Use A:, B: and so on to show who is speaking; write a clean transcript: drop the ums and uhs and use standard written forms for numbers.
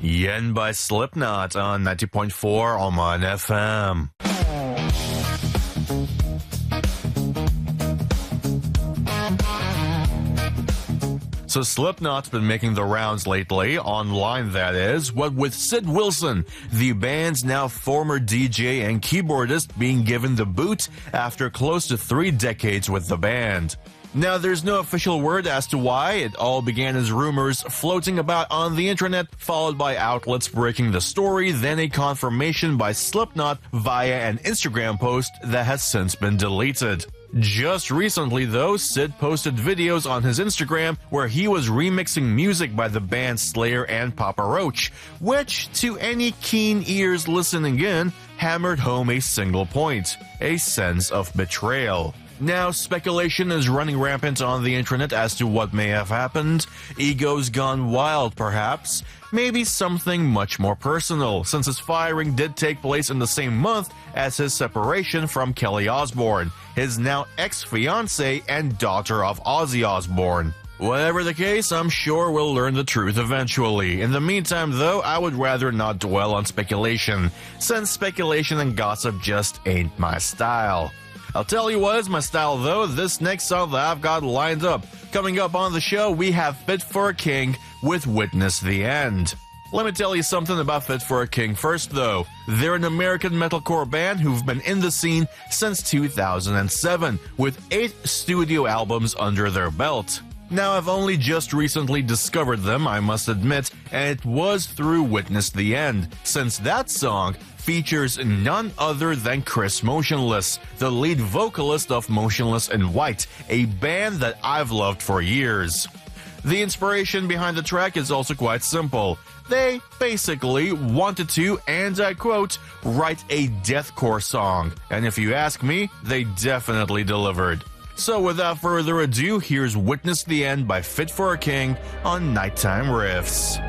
A: Yen by Slipknot on 90.4 Oman FM. So Slipknot's been making the rounds lately, online that is, what with Sid Wilson, the band's now former DJ and keyboardist, being given the boot after close to 3 decades with the band. Now, there's no official word as to why. It all began as rumors floating about on the internet, followed by outlets breaking the story, then a confirmation by Slipknot via an Instagram post that has since been deleted. Just recently, though, Sid posted videos on his Instagram where he was remixing music by the band Slayer and Papa Roach, which, to any keen ears listening in, hammered home a single point: a sense of betrayal. Now, speculation is running rampant on the internet as to what may have happened. Egos gone wild, perhaps. Maybe something much more personal, since his firing did take place in the same month as his separation from Kelly Osbourne, his now ex-fiancée and daughter of Ozzy Osbourne. Whatever the case, I'm sure we'll learn the truth eventually. In the meantime, though, I would rather not dwell on speculation, since speculation and gossip just ain't my style. I'll tell you what is my style, though, this next song that I've got lined up. Coming up on the show, we have Fit for a King with Witness the End. Let me tell you something about Fit for a King first, though. They're an American metalcore band who've been in the scene since 2007, with 8 studio albums under their belt. Now, I've only just recently discovered them, I must admit, and it was through Witness the End, since that song features none other than Chris Motionless, the lead vocalist of Motionless in White, a band that I've loved for years. The inspiration behind the track is also quite simple. They basically wanted to, and I quote, write a deathcore song, and if you ask me, they definitely delivered. So without further ado, here's Witness the End by Fit for a King on Nighttime Riffs.